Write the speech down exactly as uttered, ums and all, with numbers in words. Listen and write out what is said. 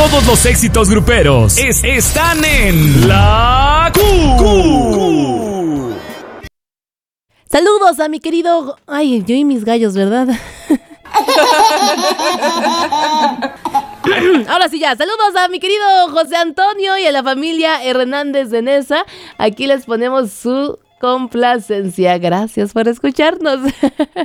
Todos los éxitos gruperos es- están en La Q. Q. Saludos a mi querido... Ay, yo y mis gallos, ¿verdad? Ahora sí ya, saludos a mi querido José Antonio y a la familia Hernández de Nesa. Aquí les ponemos su complacencia. Gracias por escucharnos.